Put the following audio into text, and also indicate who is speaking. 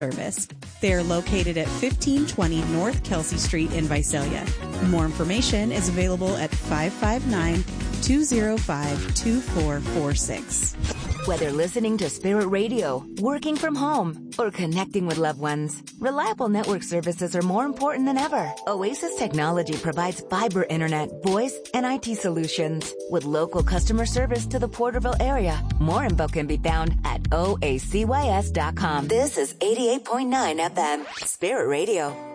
Speaker 1: service. They are located at 1520 North Kelsey Street in Visalia. More information is available at 559-205-2446.
Speaker 2: Whether listening to Spirit Radio, working from home, or connecting with loved ones, reliable network services are more important than ever. Oasis Technology provides fiber internet, voice, and IT solutions with local customer service to the Porterville area. More info can be found at oacys.com. This is 88.9 FM, Spirit Radio.